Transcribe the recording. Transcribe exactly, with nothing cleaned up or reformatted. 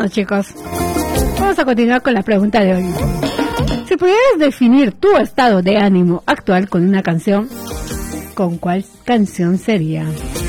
Bueno, chicos, vamos a continuar con la pregunta de hoy. Si pudieras definir tu estado de ánimo actual con una canción, ¿con cuál canción sería?